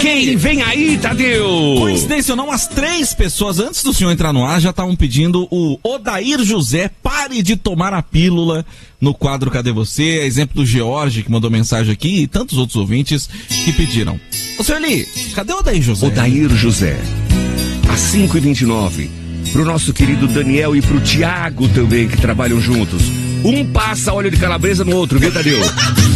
Quem vem aí, Tadeu? Coincidência ou não, as 3 pessoas, antes do senhor entrar no ar, já estavam pedindo o Odair José, pare de tomar a pílula no quadro Cadê Você? Exemplo do George, que mandou mensagem aqui, e tantos outros ouvintes que pediram. Ô, senhor Eli, cadê o Odair José? Odair José, às 5h29, pro nosso querido Daniel e pro Tiago também, que trabalham juntos. Um passa óleo de calabresa no outro, viu, Tadeu?